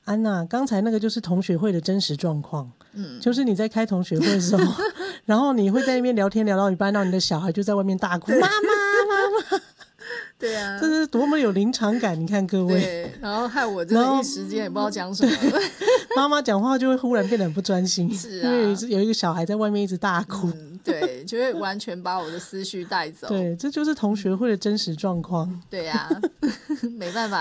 安娜，刚才那个就是同学会的真实状况，就是你在开同学会的时候然后你会在那边聊天聊到一半，然后你的小孩就在外面大哭，妈妈妈妈， 对啊， 这是多么有临场感，你看各位。 对，然后害我真的一时间也不知道讲什么妈妈讲话就会忽然变得很不专心， 是啊， 因为有一个小孩在外面一直大哭， 对，就会完全把我的思绪带走。 对，这就是同学会的真实状况。 对啊没办法